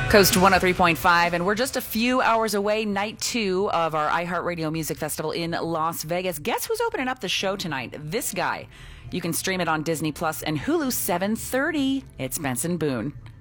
Coast 103.5, and we're just a few hours away, night 2 of our iHeartRadio Music Festival in Las Vegas. Guess who's opening up the show tonight? This guy. You can stream it on Disney Plus and Hulu 7:30. It's Benson Boone.